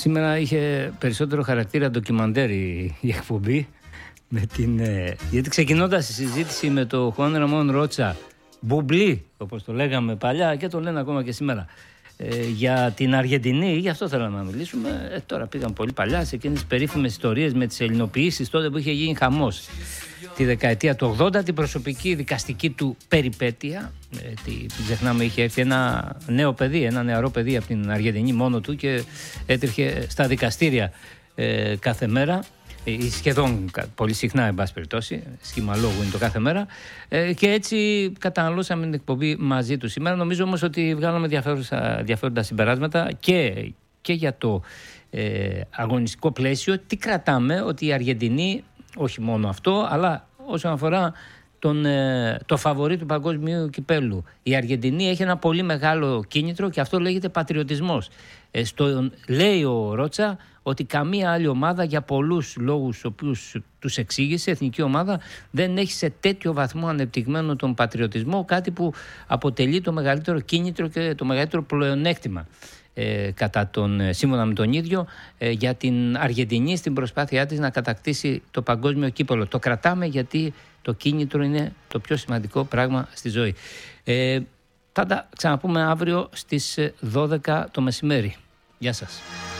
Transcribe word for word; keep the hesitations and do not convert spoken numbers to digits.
Σήμερα είχε περισσότερο χαρακτήρα ντοκιμαντέρ η, η εκπομπή. Με την, ε, γιατί ξεκινώντας η συζήτηση με το Χουάν Ραμόν Ρότσα, μπουμπλί, όπως το λέγαμε παλιά και το λένε ακόμα και σήμερα, ε, για την Αργεντινή, γι' αυτό θέλαμε να μιλήσουμε. Ε, τώρα πήγαν πολύ παλιά σε εκείνες τις περίφημες ιστορίες με τις ελληνοποιήσεις, τότε που είχε γίνει χαμός. Τη δεκαετία του ογδόντα, την προσωπική δικαστική του περιπέτεια. Ε, τι, ξεχνάμε, είχε έρθει ένα νέο παιδί, ένα νεαρό παιδί από την Αργεντινή μόνο του και έτρεχε στα δικαστήρια ε, κάθε μέρα. Ή σχεδόν πολύ συχνά, εν πάση περιπτώσει, σχήμα λόγου είναι το κάθε μέρα, ε, και έτσι καταναλώσαμε την εκπομπή μαζί του σήμερα. Νομίζω όμως ότι βγάλαμε ενδιαφέροντα συμπεράσματα και, και για το ε, αγωνιστικό πλαίσιο. Τι κρατάμε, ότι η Αργεντινή, όχι μόνο αυτό, αλλά όσον αφορά τον, ε, το φαβορί του παγκόσμιου κυπέλου, η Αργεντινή έχει ένα πολύ μεγάλο κίνητρο και αυτό λέγεται πατριωτισμός. Ε, στο, λέει ο Ρότσα ότι καμία άλλη ομάδα, για πολλούς λόγους οποίους τους εξήγησε, εθνική ομάδα δεν έχει σε τέτοιο βαθμό ανεπτυγμένο τον πατριωτισμό, κάτι που αποτελεί το μεγαλύτερο κίνητρο και το μεγαλύτερο πλεονέκτημα ε, κατά τον, σύμφωνα με τον ίδιο, ε, για την Αργεντινή στην προσπάθειά της να κατακτήσει το παγκόσμιο κύπελλο. Το κρατάμε γιατί το κίνητρο είναι το πιο σημαντικό πράγμα στη ζωή. Ε, θα τα ξαναπούμε αύριο στις δώδεκα το μεσημέρι. Γεια σας.